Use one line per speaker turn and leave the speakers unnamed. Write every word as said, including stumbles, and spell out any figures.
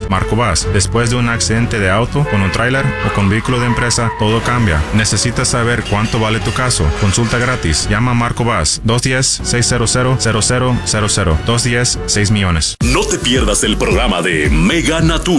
Marco Vaz. Después de un accidente de auto, con un tráiler o con vehículo de empresa, todo cambia. ¿Necesitas saber cuánto vale tu caso? Consulta gratis. Llama a Marco Vaz. dos uno cero, seis cero cero, cero cero cero cero. dos uno cero, seis millones.
No te pierdas el programa de Mega Natura.